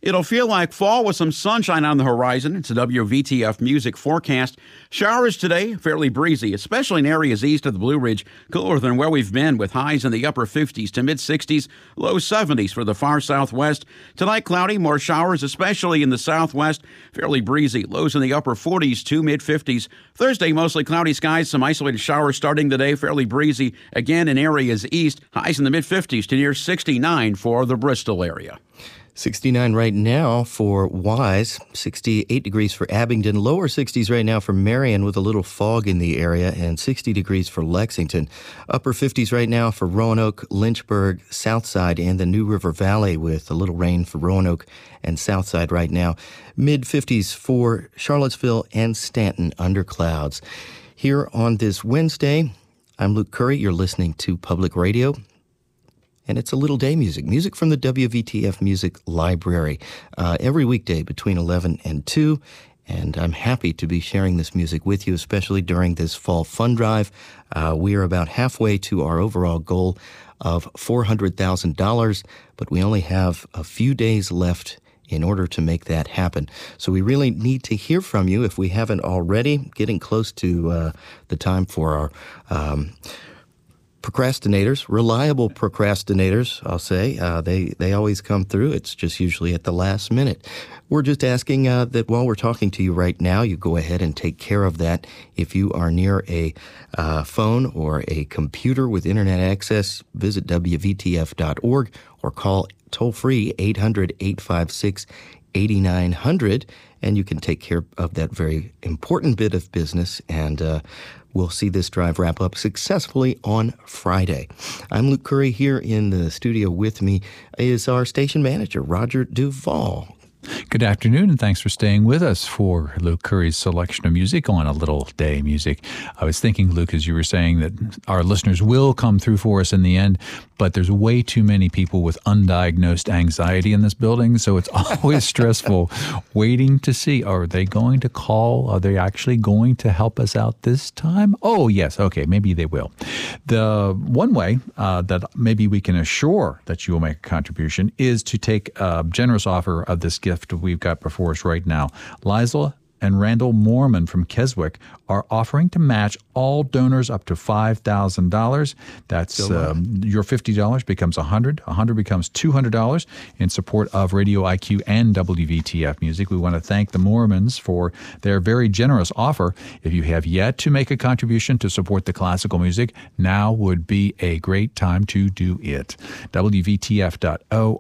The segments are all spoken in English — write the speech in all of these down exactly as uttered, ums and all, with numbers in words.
It'll feel like fall with some sunshine on the horizon. It's a W V T F Music forecast. Showers today, fairly breezy, especially in areas east of the Blue Ridge. Cooler than where we've been, with highs in the upper fifties to mid-sixties, low seventies for the far southwest. Tonight, cloudy, more showers, especially in the southwest. Fairly breezy, lows in the upper forties to mid-fifties. Thursday, mostly cloudy skies, some isolated showers starting today, fairly breezy. Again, in areas east, highs in the mid-fifties to near sixty-nine for the Bristol area. sixty-nine right now for Wise, sixty-eight degrees for Abingdon, lower sixties right now for Marion with a little fog in the area, and sixty degrees for Lexington. Upper fifties right now for Roanoke, Lynchburg, Southside, and the New River Valley with a little rain for Roanoke and Southside right now. mid fifties for Charlottesville and Stanton under clouds. Here on this Wednesday, I'm Luke Curry. You're listening to Public Radio. And it's a little day music, music from the W V T F Music Library, uh, every weekday between eleven and two. And I'm happy to be sharing this music with you, especially during this fall fund drive. Uh, we are about halfway to our overall goal of four hundred thousand dollars, but we only have a few days left in order to make that happen. So we really need to hear from you if we haven't already, getting close to uh, the time for our um procrastinators, reliable procrastinators, I'll say. Uh, they, they always come through. It's just usually at the last minute. We're just asking uh, that while we're talking to you right now, you go ahead and take care of that. If you are near a uh, phone or a computer with internet access, visit W V T F dot org or call toll-free eight hundred, eight five six, eight nine hundred, and you can take care of that very important bit of business, and uh, we'll see this drive wrap up successfully on Friday. I'm Luke Curry. Here in the studio with me is our station manager, Roger Duvall. Good afternoon, and thanks for staying with us for Luke Curry's selection of music on A Little Day Music. I was thinking, Luke, as you were saying, that our listeners will come through for us in the end, but there's way too many people with undiagnosed anxiety in this building, so it's always stressful waiting to see, are they going to call? Are they actually going to help us out this time? Oh, yes, okay, maybe they will. The one way uh, that maybe we can assure that you will make a contribution is to take a generous offer of this gift we've got before us right now. Liza and Randall Mormon from Keswick are offering to match all donors up to five thousand dollars. That's um, your fifty dollars becomes one hundred dollars, one hundred dollars becomes two hundred dollars in support of Radio I Q and W V T F Music. We want to thank the Mormons for their very generous offer. If you have yet to make a contribution to support the classical music, now would be a great time to do it. W V T F dot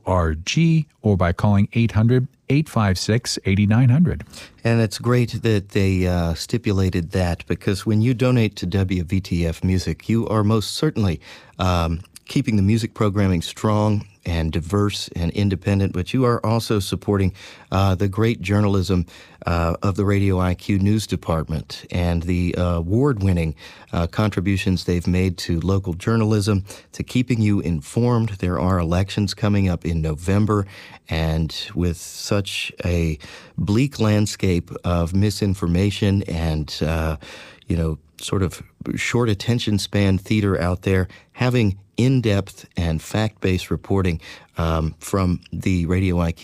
org or by calling eight hundred, eight five six, eight nine hundred. And it's great that they uh, stipulated that, because when you donate to W V T F Music, you are most certainly um, keeping the music programming strong and diverse and independent, but you are also supporting uh, the great journalism uh, of the Radio I Q News Department and the uh, award-winning uh, contributions they've made to local journalism, to keeping you informed. There are elections coming up in November, and with such a bleak landscape of misinformation and, uh, you know, sort of short attention span theater out there, having in-depth and fact-based reporting um, from the Radio I Q